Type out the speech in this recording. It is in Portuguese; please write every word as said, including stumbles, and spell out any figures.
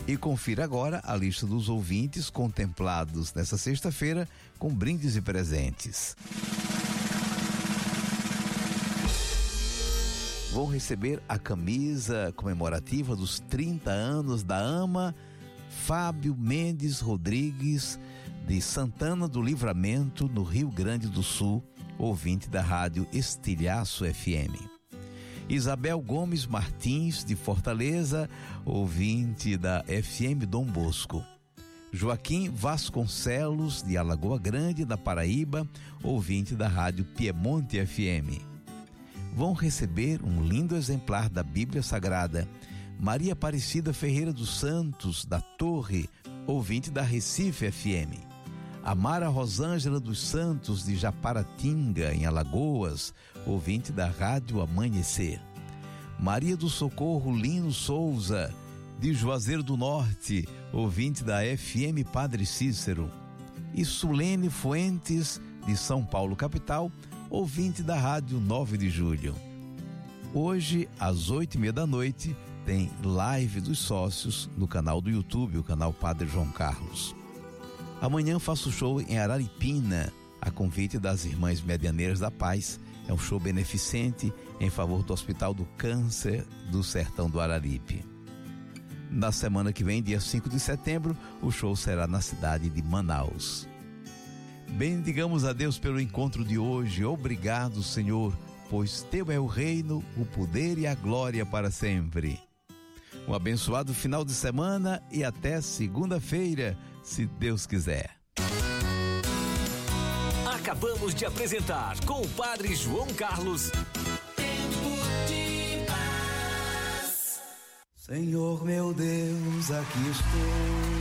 E confira agora a lista dos ouvintes contemplados nessa sexta-feira com brindes e presentes. Vão receber a camisa comemorativa dos trinta anos da AMA Fábio Mendes Rodrigues, de Santana do Livramento, no Rio Grande do Sul, ouvinte da rádio Estilhaço F M. Isabel Gomes Martins, de Fortaleza, ouvinte da F M Dom Bosco. Joaquim Vasconcelos, de Alagoa Grande, da Paraíba, ouvinte da rádio Piemonte F M. Vão receber um lindo exemplar da Bíblia Sagrada Maria Aparecida Ferreira dos Santos, da Torre, ouvinte da Recife F M. Amara Rosângela dos Santos, de Japaratinga, em Alagoas, ouvinte da Rádio Amanhecer. Maria do Socorro Lino Souza, de Juazeiro do Norte, ouvinte da F M Padre Cícero. E Sulene Fuentes, de São Paulo capital, ouvinte da Rádio nove de julho. Hoje, às oito e meia da noite, tem live dos sócios no canal do YouTube, o canal Padre João Carlos. Amanhã faço show em Araripina, a convite das Irmãs Medianeiras da Paz. É um show beneficente em favor do Hospital do Câncer do Sertão do Araripe. Na semana que vem, dia cinco de setembro, o show será na cidade de Manaus. Bendigamos a Deus pelo encontro de hoje. Obrigado, Senhor, pois teu é o reino, o poder e a glória para sempre. Um abençoado final de semana e até segunda-feira, se Deus quiser. Acabamos de apresentar com o Padre João Carlos. Tempo de paz. Senhor meu Deus, aqui estou.